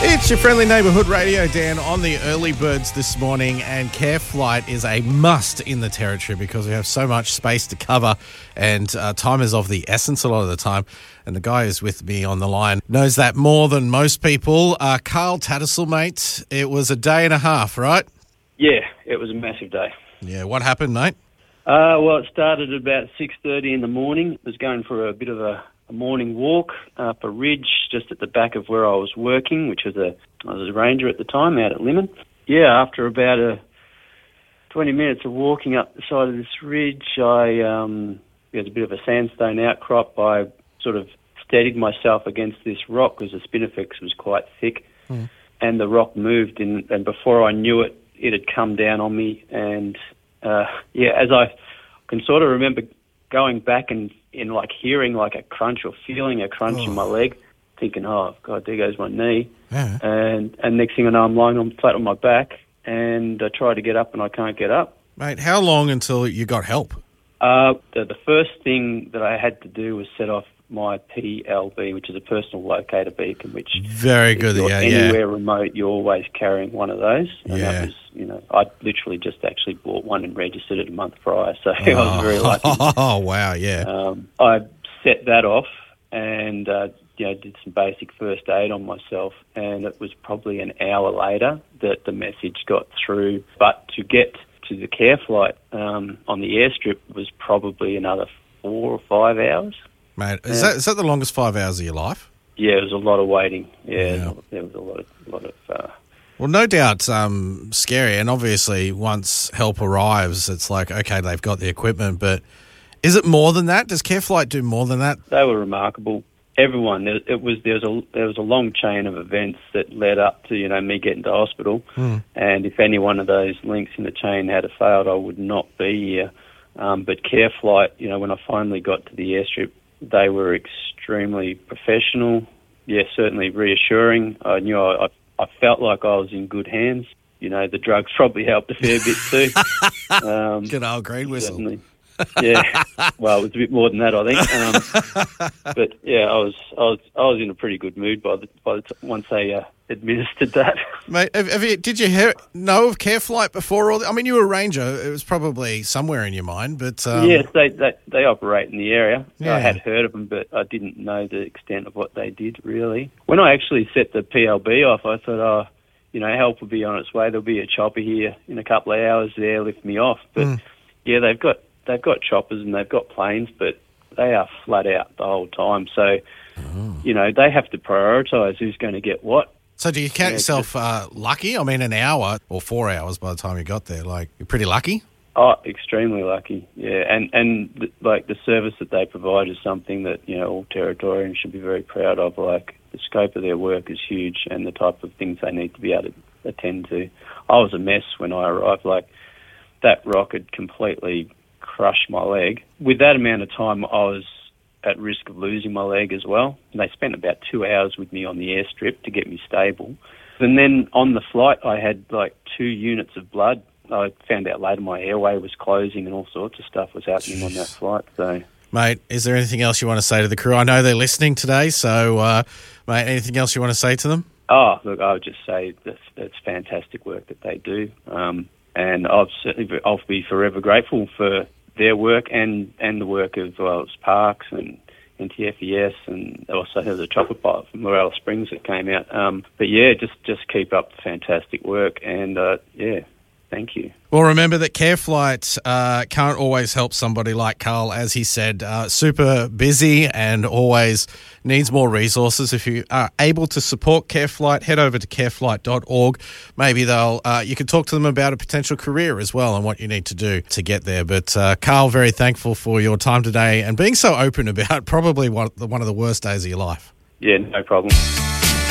It's your friendly neighbourhood radio, Dan, on the early birds this morning, and CareFlight is a must in the territory because we have so much space to cover and time is of the essence a lot of the time. And the guy who's with me on the line knows that more than most people. Carl Tattersall, mate, it was a day and a half, right? Yeah, it was a massive day. Yeah, what happened, mate? Well, it started at about 6:30 in the morning. I was going for a bit of a morning walk up a ridge just at the back of where I was working, which was I was a ranger at the time out at Limon. Yeah, after about 20 minutes of walking up the side of this ridge, there's a bit of a sandstone outcrop. I sort of steadied myself against this rock because the spinifex was quite thick, and the rock moved, and before I knew it, it had come down on me. And as I can sort of remember going back and like hearing like a crunch or feeling a crunch in my leg, thinking, oh God, there goes my knee. Yeah. And next thing I know, I'm lying flat on my back, and I try to get up and I can't get up. Mate, how long until you got help? The first thing that I had to do was set off my PLB, which is a personal locator beacon, which very good. If you're yeah, anywhere remote, you're always carrying one of those. And Yeah. that was, I literally just actually bought one and registered it a month prior, so I was very lucky. Oh, wow, yeah. I set that off and did some basic first aid on myself, and it was probably an hour later that the message got through. But to get to the CareFlight on the airstrip was probably another 4 or 5 hours. Mate, is that the longest 5 hours of your life? Yeah, it was a lot of waiting. Yeah. Yeah. There was a lot of. Well, no doubt scary, and obviously once help arrives, it's like, okay, they've got the equipment, but is it more than that? Does CareFlight do more than that? They were remarkable. Everyone. There was a long chain of events that led up to me getting to hospital, and if any one of those links in the chain had failed, I would not be here. But CareFlight, when I finally got to the airstrip, they were extremely professional. Yeah, certainly reassuring. I knew I felt like I was in good hands. The drugs probably helped a fair bit too. Good old green whistle. Certainly. Yeah. Well, it was a bit more than that, I think. But yeah, I was in a pretty good mood once they administered that. Mate, did you know of CareFlight before all? I mean, you were a ranger. It was probably somewhere in your mind, but yes, they operate in the area. Yeah. I had heard of them, but I didn't know the extent of what they did really. When I actually set the PLB off, I thought, help will be on its way. There'll be a chopper here in a couple of hours there, lift me off. But yeah, they've got choppers and they've got planes, but they are flat out the whole time. So, they have to prioritise who's going to get what. So do you count yourself lucky? I mean, an hour or 4 hours by the time you got there. Like, you're pretty lucky? Oh, extremely lucky, yeah. And the service that they provide is something that, all Territorians should be very proud of. Like, the scope of their work is huge and the type of things they need to be able to attend to. I was a mess when I arrived. Like, that rock had completely crushed my leg. With that amount of time, I was at risk of losing my leg as well. And they spent about 2 hours with me on the airstrip to get me stable. And then on the flight, I had like 2 units of blood. I found out later my airway was closing and all sorts of stuff was happening on that flight. So, mate, is there anything else you want to say to the crew? I know they're listening today, so, mate, anything else you want to say to them? Oh, look, I would just say that's fantastic work that they do. And I'll be forever grateful for their work and the work of Parks and NTFES, and also there's a chopper pilot from Morella Springs that came out. But yeah, just keep up the fantastic work, and thank you. Well, remember that CareFlight can't always help somebody like Carl, as he said, super busy and always needs more resources. If you are able to support CareFlight, head over to careflight.org. Maybe you can talk to them about a potential career as well and what you need to do to get there. But Carl, very thankful for your time today and being so open about probably one of the worst days of your life. Yeah, no problem.